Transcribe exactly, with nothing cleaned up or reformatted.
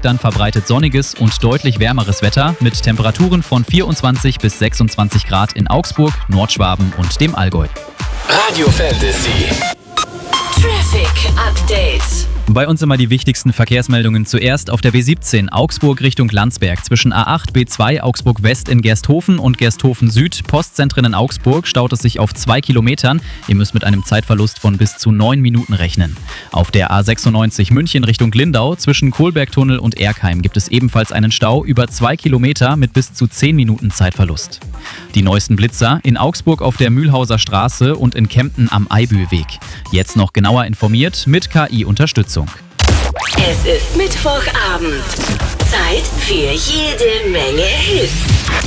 dann verbreitet sonniges und deutlich wärmeres Wetter mit Temperaturen von vierundzwanzig bis sechsundzwanzig Grad in Augsburg, Nordschwaben und dem Allgäu. Radio Fantasy. Traffic Update. Bei uns immer die wichtigsten Verkehrsmeldungen. Zuerst auf der W siebzehn Augsburg Richtung Landsberg. Zwischen A acht, B zwei Augsburg West in Gersthofen und Gersthofen Süd. Postzentren in Augsburg staut es sich auf zwei Kilometern. Ihr müsst mit einem Zeitverlust von bis zu neun Minuten rechnen. Auf der A sechsundneunzig München Richtung Lindau zwischen Kohlbergtunnel und Erkheim gibt es ebenfalls einen Stau über zwei Kilometer mit bis zu zehn Minuten Zeitverlust. Die neuesten Blitzer in Augsburg auf der Mühlhauser Straße und in Kempten am Eibühlweg. Jetzt noch genauer informiert mit K I-Unterstützung. Es ist Mittwochabend. Zeit für jede Menge Hits.